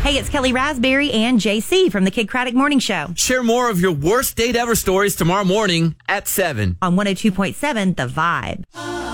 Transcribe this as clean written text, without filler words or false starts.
Hey, it's Kelly Raspberry and JC from the Kid Craddock Morning Show. Share more of your worst date ever stories tomorrow morning at 7 on 102.7 The Vibe.